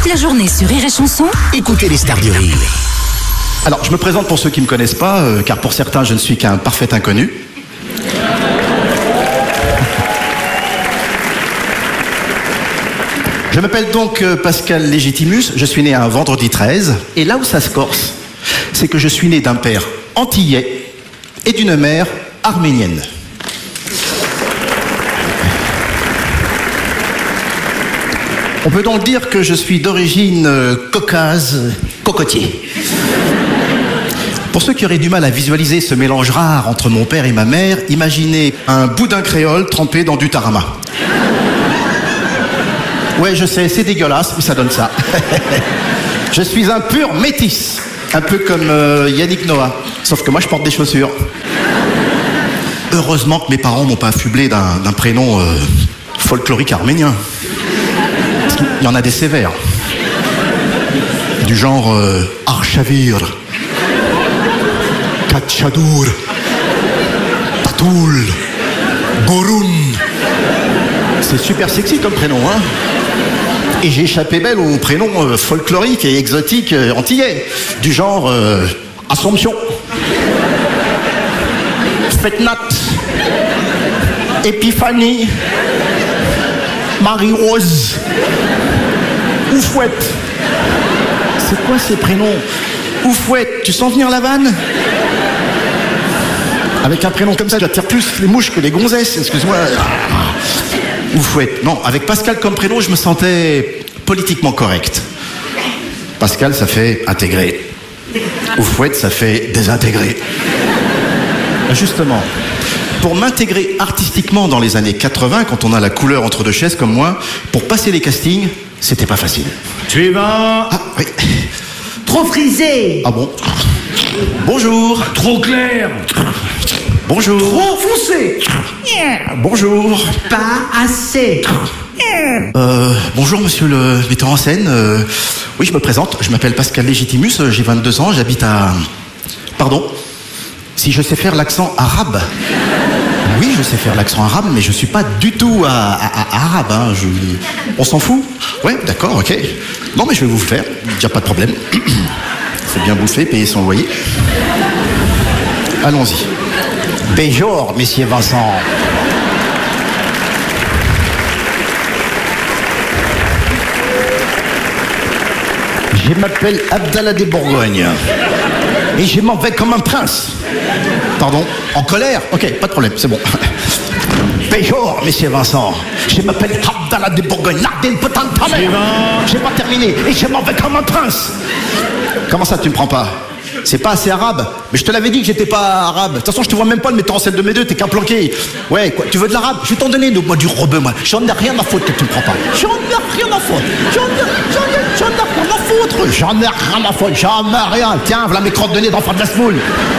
Toute la journée sur Rire et Chanson, Écoutez les stars du rire. Alors, je me présente pour ceux qui ne me connaissent pas, car pour certains, je ne suis qu'un parfait inconnu. Je m'appelle donc Pascal Légitimus, je suis né un vendredi 13, et là où ça se corse, c'est que je suis né d'un père antillais et d'une mère arménienne. On peut donc dire que je suis d'origine caucase, cocotier. Pour ceux qui auraient du mal à visualiser ce mélange rare entre mon père et ma mère, imaginez un boudin créole trempé dans du tarama. Ouais, je sais, c'est dégueulasse, mais ça donne ça. Je suis un pur métis, un peu comme Yannick Noah, sauf que moi je porte des chaussures. Heureusement que mes parents m'ont pas affublé d'un prénom folklorique arménien. Parce qu'il y en a des sévères. Du genre Archavir, Kachadour, Tatoul, Goroun. C'est super sexy comme prénom, hein. Et j'ai échappé belle aux prénoms folkloriques et exotiques antillais, du genre Assomption, Fetnat, Épiphanie, Marie-Rose, Oufouette. C'est quoi ces prénoms? Oufouette, tu sens venir la vanne? Avec un prénom comme ça, j'attire plus les mouches que les gonzesses, excuse-moi. Oufouette. Non, avec Pascal comme prénom, je me sentais politiquement correct. Pascal, ça fait intégrer. Oufouette, ça fait désintégrer. Justement, pour m'intégrer artistiquement dans les années 80, quand on a la couleur entre deux chaises comme moi, pour passer les castings, c'était pas facile. Suivant. Ah, oui. Trop frisé. Ah bon? Bonjour. Trop clair. Bonjour. Trop foncé. Bonjour. Pas assez. Bonjour monsieur le metteur en scène. Oui, je me présente, je m'appelle Pascal Légitimus, j'ai 22 ans, j'habite à... Pardon? Si je sais faire l'accent arabe? Oui, je sais faire l'accent arabe, mais je suis pas du tout arabe, hein. On s'en fout? Ouais, d'accord, ok. Non, mais je vais vous le faire, y a pas de problème. Faut bien bouffer, payer son loyer. Allons-y. Bonjour, monsieur Vincent. Je m'appelle Abdallah des Bourgognes. Et je m'en vais comme un prince. Pardon? En colère? Ok, pas de problème, c'est bon. Bonjour, monsieur Vincent. Je m'appelle Abdallah des Bourgognes. Nardine, putain de ta mère. J'ai pas terminé. Et je m'en vais comme un prince. Comment ça, tu me prends pas? C'est pas assez arabe? Mais je te l'avais dit que j'étais pas arabe. De toute façon, je te vois même pas le metteur en scène de mes deux, t'es qu'un planqué. Ouais, quoi, tu veux de l'arabe? Je vais t'en donner, moi, du rebeu, moi. J'en ai rien à foutre que tu me prends pas. J'en ai rien à foutre. J'en ai rien à foutre. J'en ai rien à foutre. J'en ai rien. Tiens, voilà mes crottes de nez d'enfant de la semoule.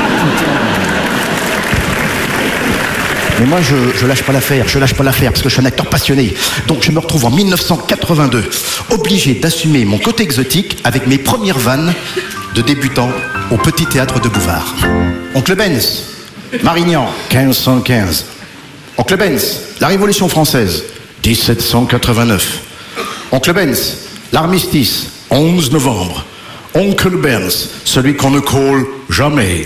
Mais moi, je lâche pas l'affaire, parce que je suis un acteur passionné. Donc je me retrouve en 1982, obligé d'assumer mon côté exotique avec mes premières vannes de débutant au Petit Théâtre de Bouvard. Oncle Benz, Marignan, 1515. Oncle Benz, la Révolution française, 1789. Oncle Benz, l'armistice, 11 novembre. Oncle Benz, celui qu'on ne colle jamais.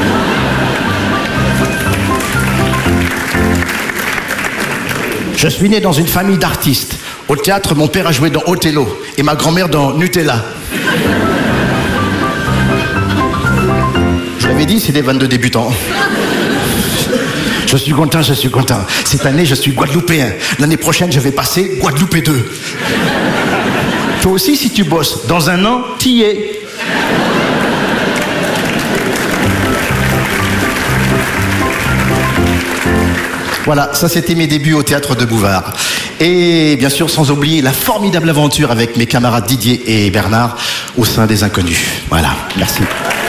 Je suis né dans une famille d'artistes. Au théâtre, mon père a joué dans Othello et ma grand-mère dans Nutella. Je l'avais dit, c'est des vannes de débutants. Je suis content. Cette année, je suis guadeloupéen. L'année prochaine, je vais passer Guadeloupe 2. Toi aussi, si tu bosses, dans un an, t'y es. Voilà, ça c'était mes débuts au Théâtre de Bouvard. Et bien sûr, sans oublier la formidable aventure avec mes camarades Didier et Bernard au sein des Inconnus. Voilà, merci.